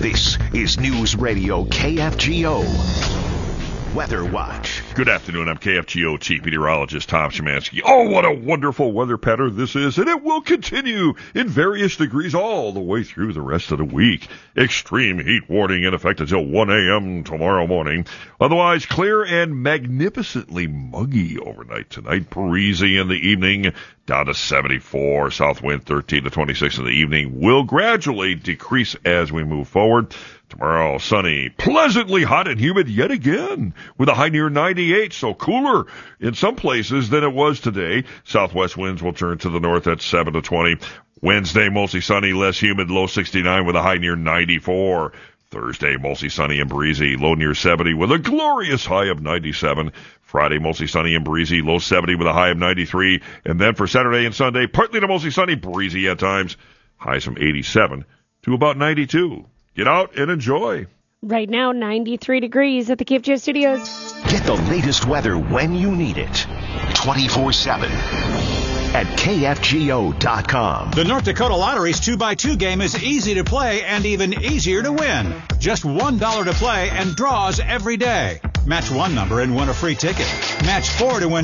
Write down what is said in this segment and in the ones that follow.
This is News Radio KFGO Weather Watch. Good afternoon. I'm KFGO Chief Meteorologist Tom Szymanski. Oh, what a wonderful weather pattern this is, and it will continue in various degrees all the way through the rest of the week. Extreme heat warning in effect until 1 a.m. tomorrow morning. Otherwise, clear and magnificently muggy overnight tonight. Breezy in the evening, down to 74. South wind 13 to 26 in the evening. Will gradually decrease as we move forward. Tomorrow, sunny, pleasantly hot and humid yet again, with a high near 98, so cooler in some places than it was today. Southwest winds will turn to the north at 7 to 20. Wednesday, mostly sunny, less humid, low 69 with a high near 94. Thursday, mostly sunny and breezy, low near 70 with a glorious high of 97. Friday, mostly sunny and breezy, low 70 with a high of 93. And then for Saturday and Sunday, partly to mostly sunny, breezy at times, highs from 87 to about 92. Get out and enjoy. Right now, 93 degrees at the KFGO Studios. Get the latest weather when you need it. 24/7 at KFGO.com. The North Dakota Lottery's 2x2 game is easy to play and even easier to win. Just $1 to play and draws every day. Match one number and win a free ticket. Match 4 to win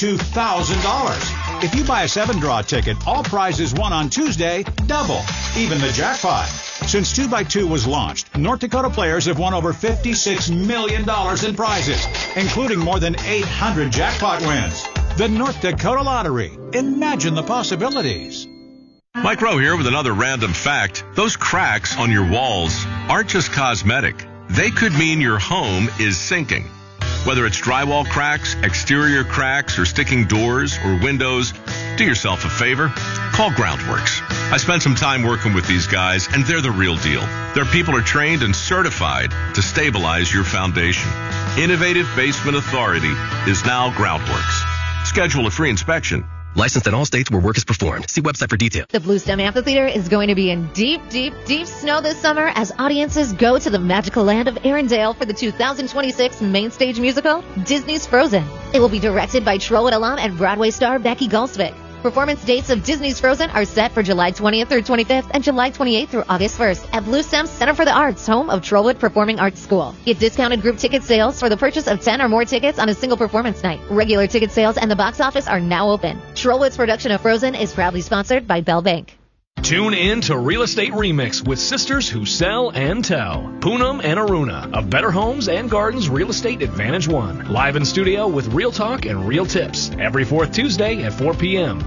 $22,000. If you buy a 7-draw ticket, all prizes won on Tuesday double, even the jackpot. Since 2x2 was launched, North Dakota players have won over $56 million in prizes, including more than 800 jackpot wins. The North Dakota Lottery. Imagine the possibilities. Mike Rowe here with another random fact. Those cracks on your walls aren't just cosmetic. They could mean your home is sinking. Whether it's drywall cracks, exterior cracks, or sticking doors or windows, do yourself a favor. Call Groundworks. I spent some time working with these guys, and they're the real deal. Their people are trained and certified to stabilize your foundation. Innovative Basement Authority is now Groundworks. Schedule a free inspection. Licensed in all states where work is performed. See website for details. The Bluestem Amphitheater is going to be in deep, deep, deep snow this summer as audiences go to the magical land of Arendelle for the 2026 main stage musical, Disney's Frozen. It will be directed by Trollope alum and Broadway star Becky Goldsvik. Performance dates of Disney's Frozen are set for July 20th through 25th and July 28th through August 1st at Bluestem's Center for the Arts, home of Trollope Performing Arts School. Get discounted group ticket sales for the purchase of 10 or more tickets on a single performance night. Regular ticket sales and the box office are now open. Trollope's production of Frozen is proudly sponsored by Bell Bank. Tune in to Real Estate Remix with sisters who sell and tell. Poonam and Aruna of Better Homes and Gardens Real Estate Advantage One. Live in studio with real talk and real tips every fourth Tuesday at 4 p.m.